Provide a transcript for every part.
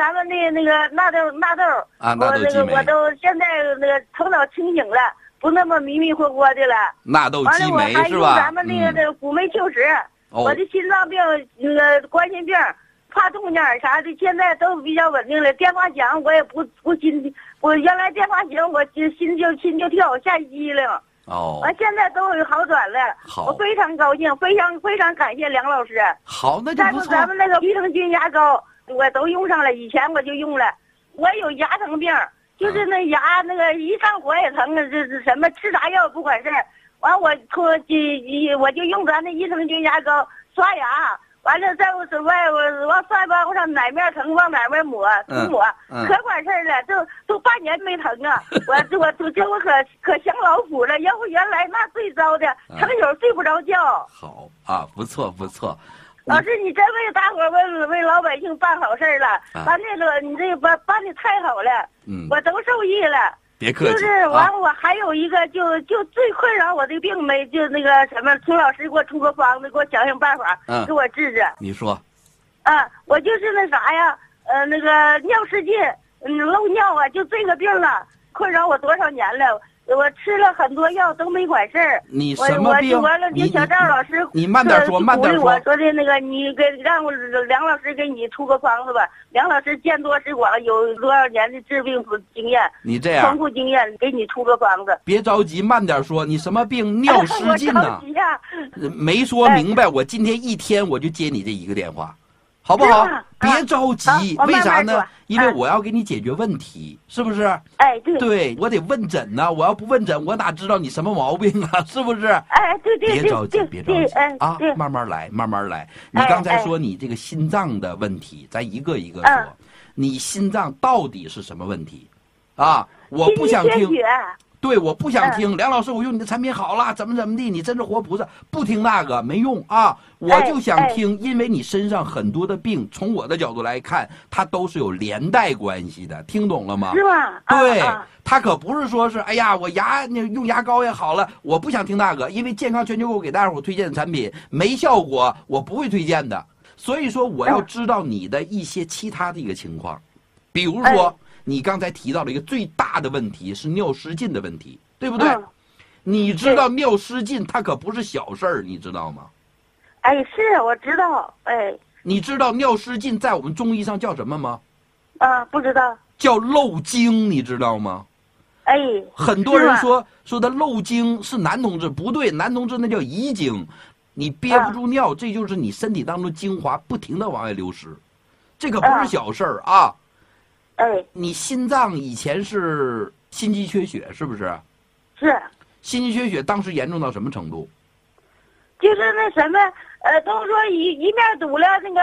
咱们的那个纳豆啊，纳豆激酶， 我都现在那个头脑清醒了，不那么迷迷糊糊的了。 纳豆激酶是吧？ 完了我还用咱们那个辅酶Q10，我的心脏病那个冠心病怕动静啥的，现在都比较稳定了。电话响我也不心，我原来电话响我心就跳，吓一激灵。完现在都有好转了， 好， 我非常高兴，非常感谢梁老师。 好，那就不错。 咱们那个益生菌牙膏我都用上了，以前我就用了。我有牙疼病，就是那牙那个一上火也疼，这是什么吃啥药不管事儿。完我就用咱的益生菌牙膏刷牙。完了，在我手外，我往腮帮子上哪面疼往哪面抹，涂抹，可管事儿了，都半年没疼啊！我可享老福了，要不原来那最糟的，疼有睡不着觉。 好啊，不错不错。 老师，你真为大伙为老百姓办好事儿了，把那个你这办的太好了，我都受益了。 别客气， 就是完，我还有一个就最困扰我的病没就那个什么，楚老师给我出个方子，给我想想办法，给我治治。 你说。 我就是那啥呀，那个尿失禁，漏尿啊，就这个病啊，困扰我多少年了。我吃了很多药都没管事儿。 你什么病？ 完了，就小赵老师， 你慢点说，慢点说。 我说的那个，你让梁老师给你出个方子吧。梁老师见多识广，有多少年的治病经验？ 你这样丰富经验，给你出个方子。 别着急，慢点说。你什么病？尿失禁呢？ 我着急呀。 没说明白，我今天一天我就接你这一个电话。好不好？别着急，为啥呢？因为我要给你解决问题，是不是？ 哎， 对，我得问诊呢。我要不问诊，我哪知道你什么毛病啊？是不是？ 哎，对， 别着急，别着急啊，慢慢来，慢慢来。你刚才说你这个心脏的问题，咱一个一个说。你心脏到底是什么问题？啊，我不想听。对，我不想听。梁老师，我用你的产品好了，怎么地？你真是活菩萨，不听那个没用啊！我就想听，因为你身上很多的病，从我的角度来看，它都是有连带关系的，听懂了吗？ 是吗？ 对，它可不是说是，哎呀，我用牙膏也好了，我不想听那个，因为健康全球购给大伙推荐的产品没效果，我不会推荐的。所以说，我要知道你的一些其他的一个情况，比如说。你刚才提到了一个最大的问题是尿失禁的问题，对不对？你知道尿失禁它可不是小事儿，你知道吗？ 哎，是我知道，哎。 你知道尿失禁在我们中医上叫什么吗？ 不知道。 叫漏精，你知道吗？ 哎。 很多人说的漏精是男同志，不对，男同志那叫遗精，你憋不住尿，这就是你身体当中精华不停的往外流失，这可不是小事儿啊。你心脏以前是心肌缺血，是不是？ 是。 心肌缺血当时严重到什么程度？ 就是那什么，都说一面堵了那个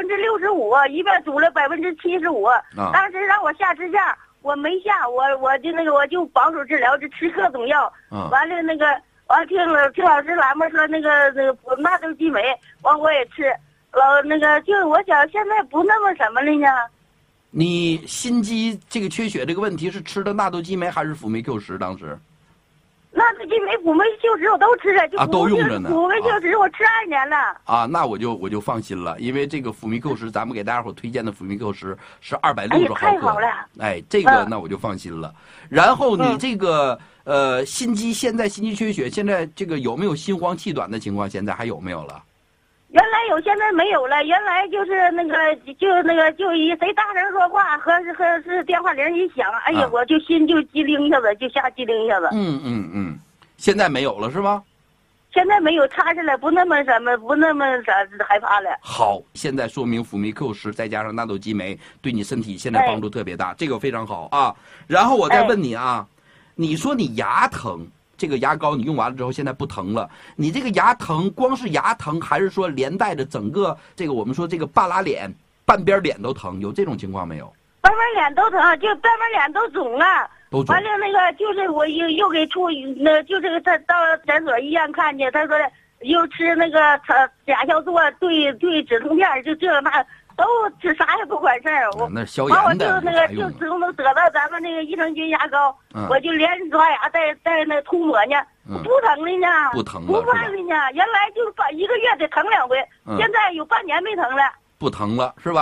65%，一面堵了75%。当时让我下支架，我没下，我就保守治疗，就吃各种药。完了听老师栏目说那个纳豆激酶，完我也吃，就我想现在不那么什么了呢。 你心肌这个缺血这个问题是吃的纳豆激酶还是辅酶 Q10？当时纳豆激酶、辅酶 Q10 我都吃了，就都用着呢。 辅酶 Q10 我吃2年了。 那我就放心了，因为这个辅酶 Q10，咱们给大家伙推荐的辅酶 Q10是260毫克。 太好了。 这个那我就放心了。然后你这个心肌现在心肌缺血，现在这个有没有心慌气短的情况？现在还有没有了？ 原来有，现在没有了。原来就是就一谁大声说话，和是电话铃一响，哎呀，我就心就机灵一下子，就瞎机灵一下子。 现在没有了是吧？ 现在没有，插下来不那么害怕了。 好，现在说明辅酶 Q10再加上纳豆激酶对你身体现在帮助特别大，这个非常好啊。然后我再问你啊，你说你牙疼。这个牙膏你用完了之后，现在不疼了。你这个牙疼，光是牙疼，还是说连带着整个这个我们说这个半拉脸、半边脸都疼？有这种情况没有？ 半边脸都疼，就半边脸都肿了。 都肿。 完了就是我又给就这个他到诊所医院看去，他说又吃那个甲硝唑对止痛片，就这那。都吃啥也不管事儿， 那消炎的， 就只能得到咱们那个益生菌牙膏，我就连刷牙带那涂抹呢，不疼了呢， 不疼了， 不犯了呢。原来就是1个月得疼2回，现在有半年没疼了， 不疼了是吧？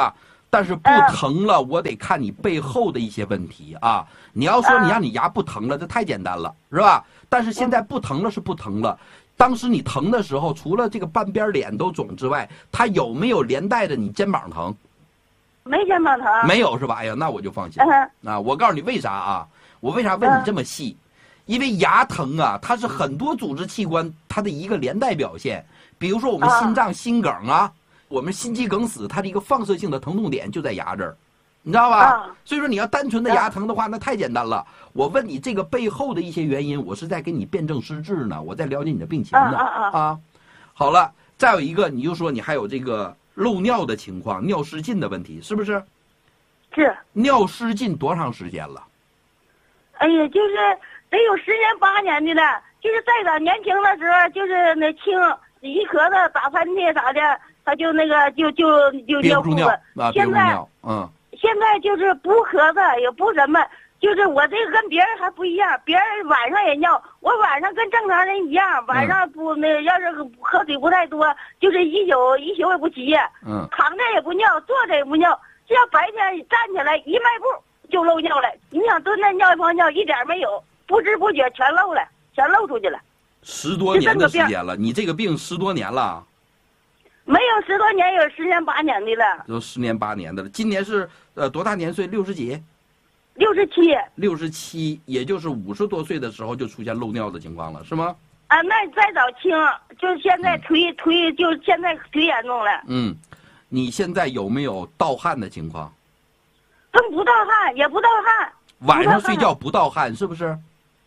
但是不疼了，我得看你背后的一些问题啊。你要说你让你牙不疼了，这太简单了，是吧？但是现在不疼了是不疼了。当时你疼的时候，除了这个半边脸都肿之外，它有没有连带着你肩膀疼？ 没肩膀疼。 没有是吧？哎呀，那我就放心啊。我告诉你为啥啊？我为啥问你这么细？因为牙疼啊，它是很多组织器官它的一个连带表现。比如说我们心脏心梗啊，我们心肌梗死，它的一个放射性的疼痛点就在牙这儿，你知道吧？所以说你要单纯的牙疼的话，那太简单了。我问你这个背后的一些原因，我是在给你辩证施治呢，我在了解你的病情呢啊。好了，再有一个，你就说你还有这个漏尿的情况，尿失禁的问题，是不是？ 是。 尿失禁多长时间了？ 哎呀，就是得有10年8年的了。就是再早年轻的时候，就是那轻一咳嗽、打喷嚏啥的，他就那个就尿裤子。现在现在就是不咳嗽也不什么，就是我这个跟别人还不一样，别人晚上也尿，我晚上跟正常人一样，晚上不那要是喝水不太多，就是一宿也不起夜。躺着也不尿，坐着也不尿，只要白天站起来一迈步就漏尿了。你想蹲那尿一泡尿一点没有，不知不觉全漏了，全漏出去了。 10多年的时间了，你这个病10多年了？ 没有10多年，有10年8年的了。 有10年8年的了。今年是多大年岁？60几 ？67。 67，也就是50多岁的时候就出现漏尿的情况了，是吗？ 啊，那再早轻，就是现在忒就现在忒严重了。 你现在有没有盗汗的情况？ 不盗汗，也不盗汗。 晚上睡觉不盗汗，是不是？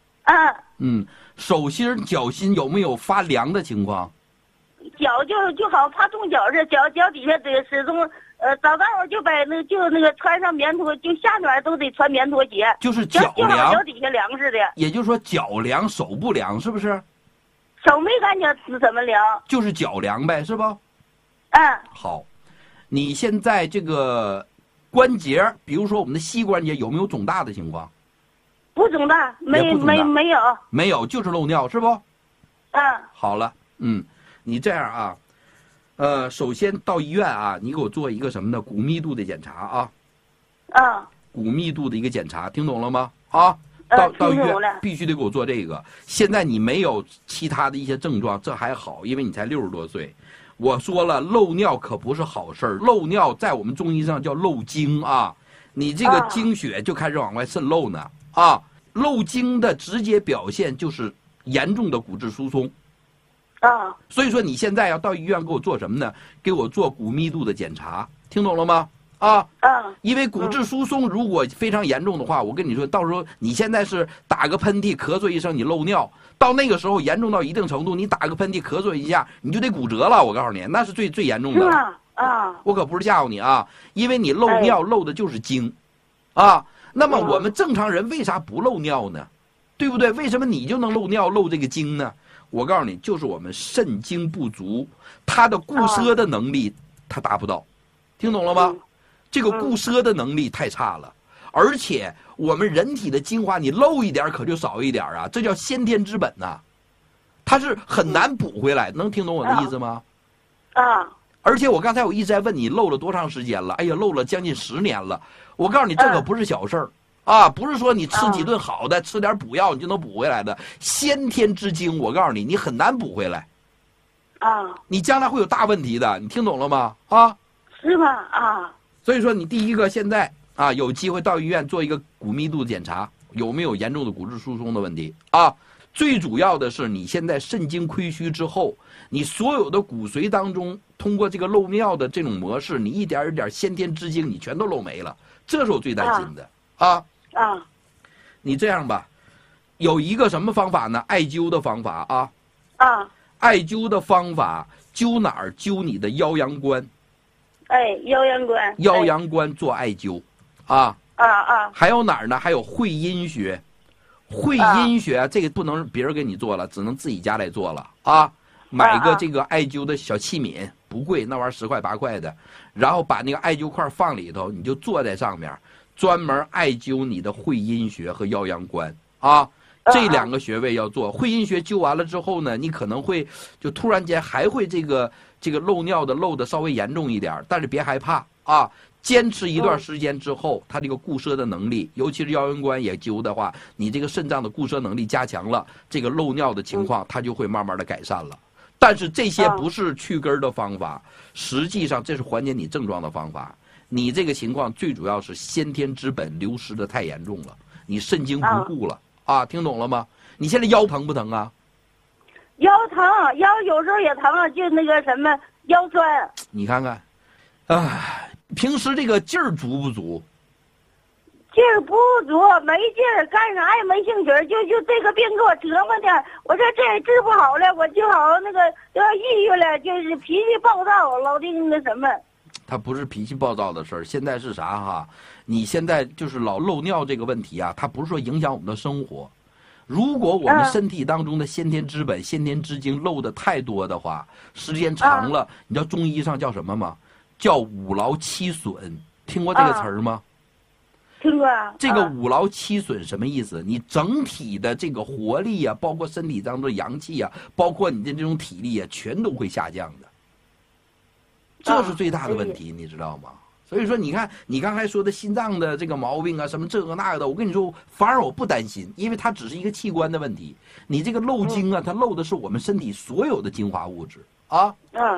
手心脚心有没有发凉的情况？ 脚就好像怕冻脚似的，脚底下得始终早上我就把那个穿上棉拖，就下暖都得穿棉拖鞋， 就是脚凉， 脚底下凉似的。 也就是说脚凉手不凉，是不是？ 手没感觉怎么凉， 就是脚凉呗，是不？好，你现在这个关节，比如说我们的膝关节有没有肿大的情况？ 不肿大，没有， 没有，就是漏尿，是不？好了，你这样啊，首先到医院啊，你给我做一个什么呢？骨密度的检查啊。骨密度的一个检查，听懂了吗？到医院必须得给我做这个。现在你没有其他的一些症状，这还好，因为你才60多岁。我说了，漏尿可不是好事儿，漏尿在我们中医上叫漏精啊，你这个精血就开始往外渗漏呢。漏精的直接表现就是严重的骨质疏松。所以说你现在要到医院给我做什么呢？给我做骨密度的检查，听懂了吗？因为骨质疏松如果非常严重的话，我跟你说，到时候你现在是打个喷嚏咳嗽一声你漏尿，到那个时候严重到一定程度，你打个喷嚏咳嗽一下你就得骨折了，我告诉你，那是最严重的。我可不是吓唬你啊，因为你漏尿漏的就是精那么我们正常人为啥不漏尿呢？对不对？为什么你就能漏尿漏这个精呢？我告诉你，就是我们肾精不足，它的固摄的能力它达不到，听懂了吗？这个固摄的能力太差了，而且我们人体的精华你漏一点可就少一点啊，这叫先天之本呐，它是很难补回来，能听懂我的意思吗？而且我刚才我一直在问你漏了多长时间了，哎呀，漏了将近10年了。我告诉你，这可不是小事儿不是说你吃几顿好的，吃点补药你就能补回来的。先天之精，我告诉你，你很难补回来。你将来会有大问题的，你听懂了吗？ 是吗？ 所以说，你第一个现在有机会到医院做一个骨密度检查，有没有严重的骨质疏松的问题最主要的是，你现在肾精亏虚之后，你所有的骨髓当中，通过这个漏尿的这种模式，你一点一点先天之精你全都漏没了，这是我最担心的你这样吧，有一个什么方法呢？艾灸的方法艾灸的方法灸哪儿？灸你的腰阳关。 腰阳关。 腰阳关做艾灸还有哪儿呢？还有会阴穴。会阴穴这个不能别人给你做了，只能自己家来做了买个这个艾灸的小器皿，不贵，那玩意儿10块8块的，然后把那个艾灸块放里头，你就坐在上面，专门艾灸你的会阴穴和腰阳关这2个穴位要做。会阴穴灸完了之后呢，你可能会就突然间还会这个漏尿的漏的稍微严重一点，但是别害怕坚持一段时间之后，它这个固摄的能力，尤其是腰阳关也灸的话，你这个肾脏的固摄能力加强了，这个漏尿的情况它就会慢慢的改善了。但是这些不是去根的方法，实际上这是缓解你症状的方法。你这个情况最主要是先天之本流失的太严重了，你肾精不固了啊，听懂了吗？你现在腰疼不疼啊？ 腰疼，腰有时候也疼，就那个什么腰酸。 你看看，平时这个劲儿足不足？ 劲儿不足，没劲儿，干啥也没兴趣，就这个病给我折磨的。我说这也治不好了，我就好那个要抑郁了，就是脾气暴躁，老定那什么。 他不是脾气暴躁的事儿，现在是啥哈？你现在就是老漏尿这个问题啊，它不是说影响我们的生活。如果我们身体当中的先天之本、先天之精漏的太多的话，时间长了，你知道中医上叫什么吗？叫五劳七损，听过这个词儿吗？ 听过。 这个五劳七损什么意思？你整体的这个活力啊，包括身体当中的阳气啊，包括你的这种体力啊，全都会下降的。这是最大的问题，你知道吗？所以说，你看你刚才说的心脏的这个毛病啊，什么这个那个的，我跟你说，反而我不担心，因为它只是一个器官的问题。你这个漏精啊，它漏的是我们身体所有的精华物质啊。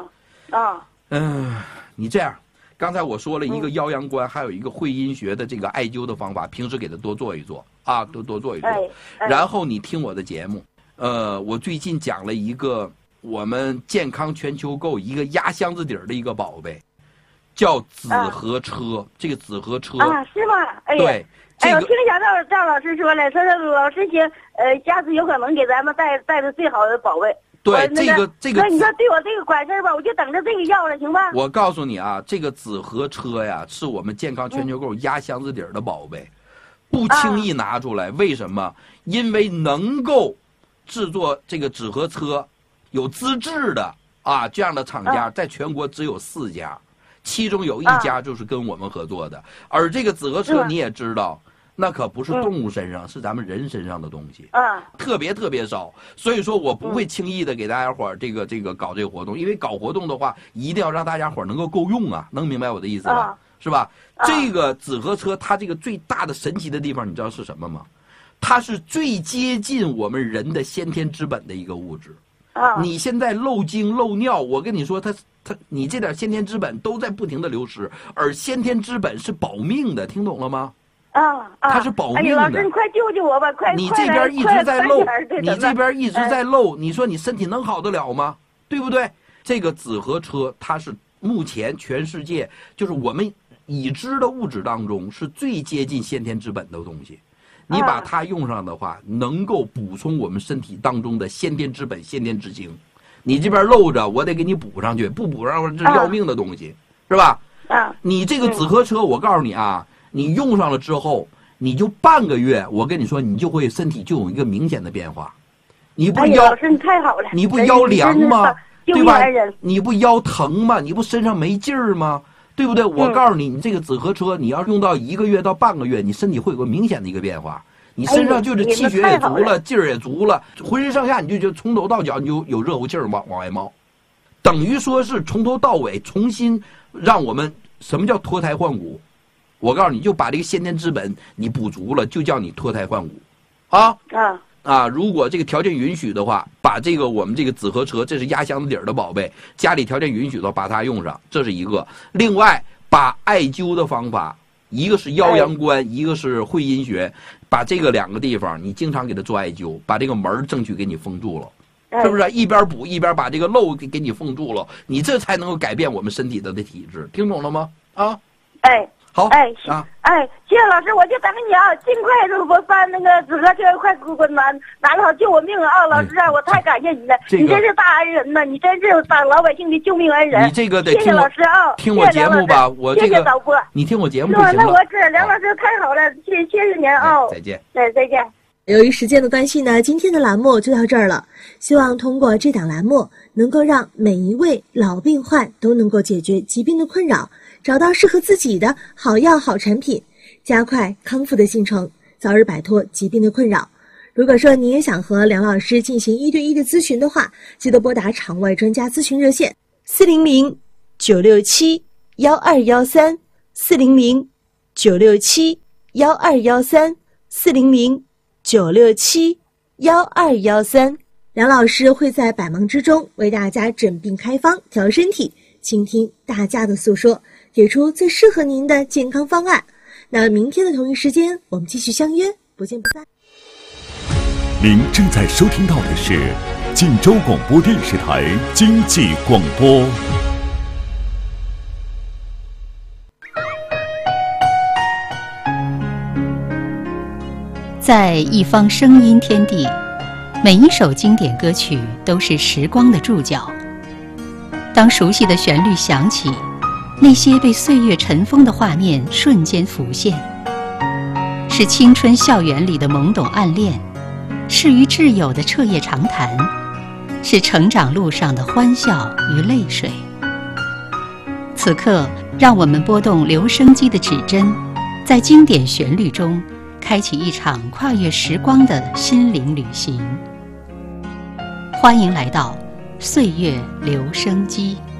你这样，刚才我说了一个腰阳关，还有一个会阴穴的这个艾灸的方法，平时给它多做一做啊，多做一做。然后你听我的节目，我最近讲了一个我们健康全球购一个压箱子底儿的一个宝贝，叫紫河车。这个紫河车是吗？哎呀， 对， 我听赵老师说了，他说老师行，下次有可能给咱们带的最好的宝贝。 对，这个， 那你说对我这个管事儿吧，我就等着这个要了，行吧？ 我告诉你啊，这个紫河车呀，是我们健康全球购压箱子底儿的宝贝，不轻易拿出来。为什么？因为能够制作这个紫河车有资质的这样的厂家，在全国只有4家，其中有1家就是跟我们合作的。而这个紫河车你也知道，那可不是动物身上，是咱们人身上的东西，特别少。所以说我不会轻易的给大家伙儿这个搞这个活动，因为搞活动的话，一定要让大家伙儿能够够用啊，能明白我的意思吧？是吧？这个紫河车它这个最大的神奇的地方，你知道是什么吗？它是最接近我们人的先天之本的一个物质。你现在漏精漏尿，我跟你说，你这点先天之本都在不停的流失，而先天之本是保命的，听懂了吗？它是保命的。 老师，你快救救我吧！ 你这边一直在漏，你这边一直在漏，你说你身体能好得了吗？对不对？这个紫河车，它是目前全世界就是我们已知的物质当中是最接近先天之本的东西。你把它用上的话，能够补充我们身体当中的先天之本、先天之精。你这边漏着，我得给你补上去，不补上这是要命的东西，是吧？你这个紫河车，我告诉你啊。你用上了之后，你就半个月，我跟你说，你就会身体就有一个明显的变化。你不腰， 老师你太好了， 你不腰凉吗？对吧？你不腰疼吗？你不身上没劲儿吗？对不对？我告诉你，你这个紫河车，你要用到1个月到半个月，你身体会有个明显的一个变化。你身上就是气血也足了，劲儿也足了，浑身上下你就觉得从头到脚你就有热乎气儿往外冒，等于说是从头到尾重新让我们什么叫脱胎换骨。我告诉你，就把这个先天之本你补足了，就叫你脱胎换骨，如果这个条件允许的话，把这个我们这个紫河车，这是压箱子底儿的宝贝，家里条件允许的，把它用上，这是一个。另外，把艾灸的方法，一个是腰阳关，一个是会阴穴，把这个2个地方你经常给它做艾灸，把这个门争取给你封住了。是不是一边补一边把这个漏给你封住了？你这才能够改变我们身体的体质，听懂了吗？好， 谢谢老师，我就等你啊，尽快就把那个紫河车快给我拿了好救我命啊！老师啊，我太感谢你了，你真是大恩人呐，你真是咱老百姓的救命恩人。 你这个得谢谢老师啊， 听我节目吧，我这个谢谢导播， 你听我节目就行了。 那我这梁老师太好了，谢谢您啊， 再见。 再见。 由于时间的关系呢，今天的栏目就到这儿了。希望通过这档栏目，能够让每一位老病患都能够解决疾病的困扰，找到适合自己的好药好产品，加快康复的进程，早日摆脱疾病的困扰。如果说你也想和梁老师进行1对1的咨询的话，记得拨打场外专家咨询热线400-967-1213 400-967-1213，400-967-1213。梁老师会在百忙之中为大家诊病开方调身体，倾听大家的诉说，给出最适合您的健康方案。那明天的同一时间我们继续相约，不见不散。 您正在收听到的是晋州广播电视台经济广播。 在一方声音天地，每一首经典歌曲都是时光的注脚。当熟悉的旋律响起，那些被岁月尘封的画面瞬间浮现，是青春校园里的懵懂暗恋，是与挚友的彻夜长谈，是成长路上的欢笑与泪水。此刻，让我们拨动留声机的指针，在经典旋律中开启一场跨越时光的心灵旅行。欢迎来到岁月留声机。